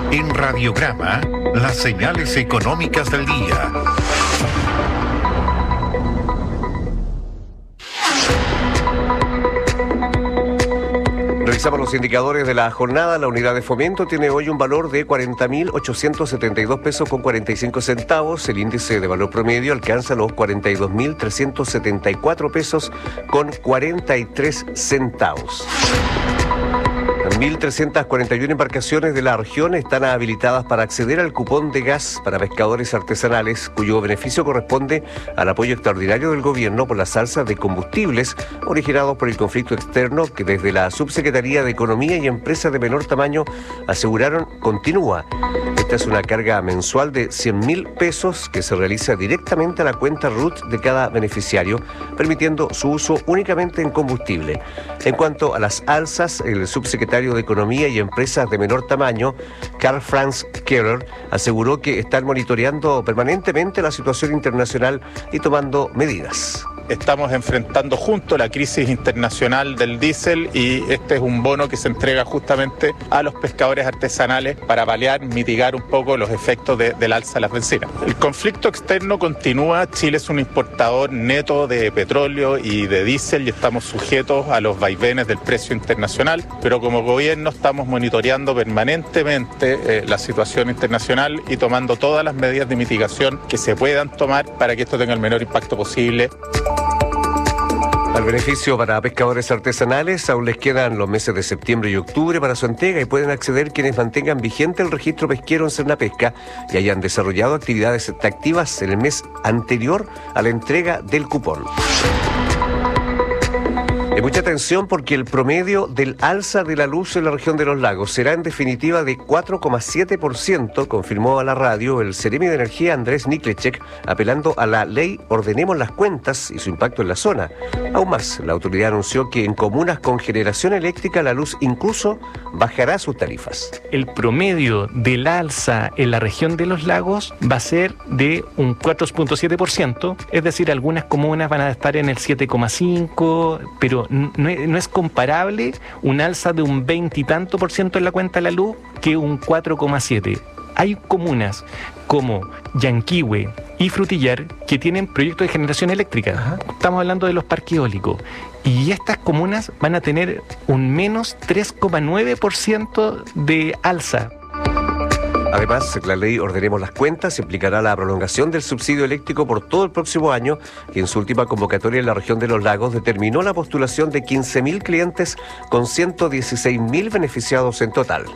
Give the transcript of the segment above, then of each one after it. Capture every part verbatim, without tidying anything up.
En Radiograma, las señales económicas del día. Revisamos los indicadores de la jornada. La unidad de fomento tiene hoy un valor de cuarenta mil ochocientos setenta y dos pesos con cuarenta y cinco centavos. El índice de valor promedio alcanza los cuarenta y dos mil trescientos setenta y cuatro pesos con cuarenta y tres centavos. mil trescientas cuarenta y una embarcaciones de la región están habilitadas para acceder al cupón de gas para pescadores artesanales, cuyo beneficio corresponde al apoyo extraordinario del gobierno por las alzas de combustibles originados por el conflicto externo que desde la Subsecretaría de Economía y Empresas de menor tamaño aseguraron continúa. Esta es una carga mensual de cien mil pesos que se realiza directamente a la cuenta R U T de cada beneficiario, permitiendo su uso únicamente en combustible. En cuanto a las alzas, el subsecretario de Economía y Empresas de menor tamaño, Karl Franz Keller, aseguró que están monitoreando permanentemente la situación internacional y tomando medidas. Estamos enfrentando juntos la crisis internacional del diésel y este es un bono que se entrega justamente a los pescadores artesanales para paliar, mitigar un poco los efectos de, del alza de las bencinas. El conflicto externo continúa. Chile es un importador neto de petróleo y de diésel y estamos sujetos a los vaivenes del precio internacional, pero como gobierno estamos monitoreando permanentemente eh, la situación internacional y tomando todas las medidas de mitigación que se puedan tomar para que esto tenga el menor impacto posible. Al beneficio para pescadores artesanales aún les quedan los meses de septiembre y octubre para su entrega y pueden acceder quienes mantengan vigente el registro pesquero en Sernapesca y hayan desarrollado actividades activas en el mes anterior a la entrega del cupón. Y mucha atención porque el promedio del alza de la luz en la región de los lagos será en definitiva de cuatro coma siete por ciento, confirmó a la radio el Seremi de Energía Andrés Niklecek, apelando a la ley Ordenemos las Cuentas y su impacto en la zona. Aún más, la autoridad anunció que en comunas con generación eléctrica la luz incluso bajará sus tarifas. El promedio del alza en la región de los lagos va a ser de un cuatro coma siete por ciento, es decir, algunas comunas van a estar en el siete coma cinco por ciento, pero No es, no es comparable un alza de un veinte y tanto por ciento en la cuenta de la luz que un cuatro coma siete. Hay comunas como Yanquihue y Frutillar que tienen proyectos de generación eléctrica. Ajá. Estamos hablando de los parques eólicos. Y estas comunas van a tener un menos tres coma nueve por ciento de alza. Además, la ley Ordenemos las Cuentas implicará la prolongación del subsidio eléctrico por todo el próximo año y en su última convocatoria en la región de los lagos determinó la postulación de quince mil clientes con ciento dieciséis mil beneficiados en total.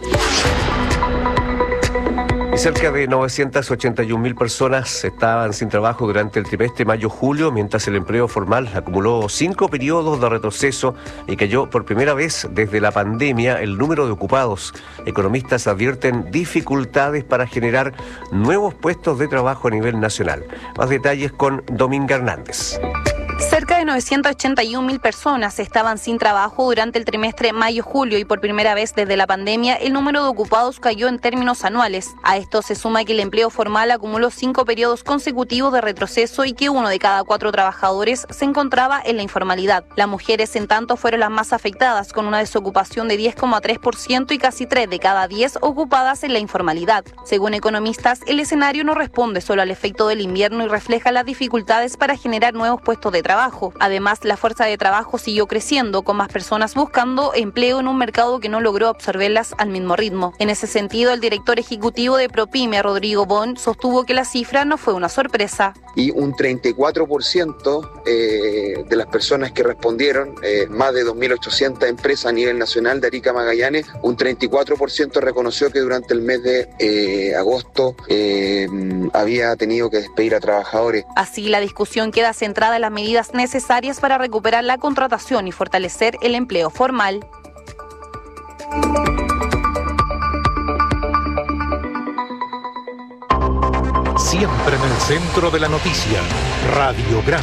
Y cerca de novecientas ochenta y un mil personas estaban sin trabajo durante el trimestre mayo-julio, mientras el empleo formal acumuló cinco periodos de retroceso y cayó por primera vez desde la pandemia el número de ocupados. Economistas advierten dificultades para generar nuevos puestos de trabajo a nivel nacional. Más detalles con Dominga Hernández. Cerca de novecientas ochenta y un mil personas estaban sin trabajo durante el trimestre mayo-julio y por primera vez desde la pandemia el número de ocupados cayó en términos anuales. A esto se suma que el empleo formal acumuló cinco periodos consecutivos de retroceso y que uno de cada cuatro trabajadores se encontraba en la informalidad. Las mujeres, en tanto, fueron las más afectadas, con una desocupación de diez coma tres por ciento y casi tres de cada diez ocupadas en la informalidad. Según economistas, el escenario no responde solo al efecto del invierno y refleja las dificultades para generar nuevos puestos de trabajo. Además, la fuerza de trabajo siguió creciendo, con más personas buscando empleo en un mercado que no logró absorberlas al mismo ritmo. En ese sentido, el director ejecutivo de Propyme, Rodrigo Bon, sostuvo que la cifra no fue una sorpresa. Y un treinta y cuatro por ciento eh, de las personas que respondieron, eh, más de dos mil ochocientas empresas a nivel nacional de Arica Magallanes, un treinta y cuatro por ciento reconoció que durante el mes de eh, agosto eh, había tenido que despedir a trabajadores. Así, la discusión queda centrada en las medidas necesarias para recuperar la contratación y fortalecer el empleo formal. Siempre en el centro de la noticia, Radiograma.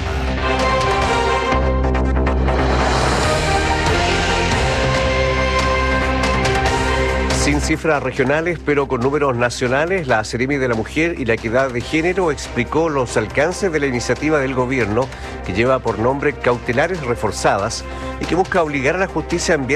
Sin cifras regionales, pero con números nacionales, la Seremi de la Mujer y la Equidad de Género explicó los alcances de la iniciativa del gobierno que lleva por nombre Cautelares Reforzadas y que busca obligar a la justicia a enviar